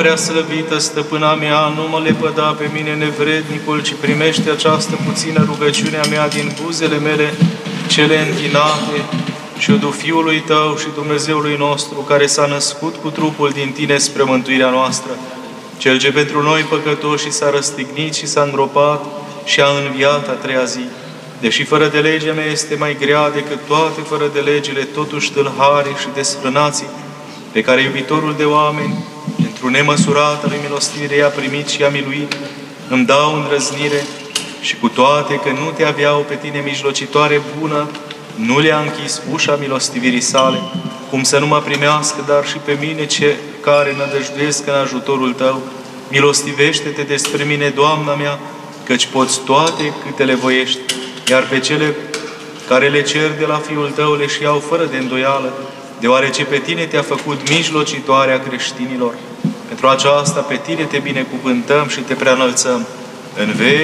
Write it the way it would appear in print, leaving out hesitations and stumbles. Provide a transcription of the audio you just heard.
prea slăvită stăpâna mea, nu mă lepăda pe mine nevrednicul, ci primește această puțină rugăciune a mea din buzele mele cele închinate și o Fiului Tău și Dumnezeului nostru, care s-a născut cu trupul din Tine spre mântuirea noastră, Cel ce pentru noi păcătoși s-a răstignit și s-a îngropat și a înviat a treia zi. Deși fără de legea mea este mai grea decât toate fără de legile, totuși tâlharii și desfrânații, pe care iubitorul de oameni, pentru nemăsurată lui milostivire i-a primit și i-a miluit, îmi dau îndrăznire și cu toate că nu te aveau pe tine mijlocitoare bună, nu le-a închis ușa milostivirii sale, cum să nu mă primească, dar și pe mine ce care nădăjduiesc în ajutorul Tău. Milostivește-te despre mine, Doamna mea, căci poți toate câte le voiești, iar pe cele care le cer de la Fiul Tău le și iau fără de îndoială, deoarece pe Tine te-a făcut mijlocitoarea creștinilor. Pentru aceasta pe Tine te binecuvântăm și te preanălțăm în veci.